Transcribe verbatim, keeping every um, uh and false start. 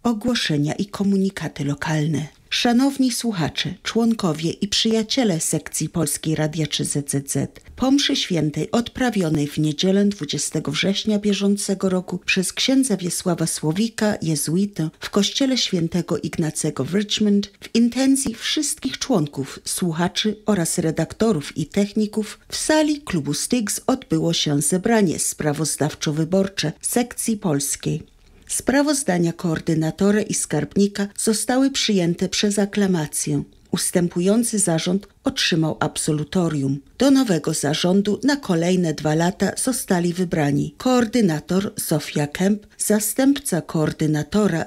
ogłoszenia i komunikaty lokalne. Szanowni słuchacze, członkowie i przyjaciele sekcji Polskiej Radia trzy Z Z Z, po mszy świętej odprawionej w niedzielę dwudziestego września bieżącego roku przez księdza Wiesława Słowika, jezuitę, w kościele świętego Ignacego w Richmond, w intencji wszystkich członków, słuchaczy oraz redaktorów i techników, w sali klubu Styx odbyło się zebranie sprawozdawczo-wyborcze sekcji polskiej. Sprawozdania koordynatora i skarbnika zostały przyjęte przez aklamację. Ustępujący zarząd otrzymał absolutorium. Do nowego zarządu na kolejne dwa lata zostali wybrani koordynator Zofia Kemp, zastępca koordynatora